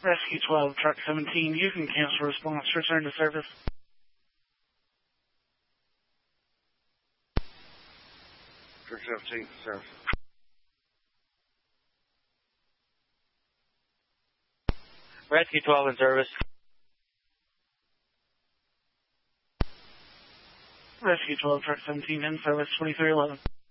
Rescue 12, Truck 17, you can cancel response. Return to service. Truck 17, service. Rescue 12 in service. Rescue 12, Truck 17 in service, 2311.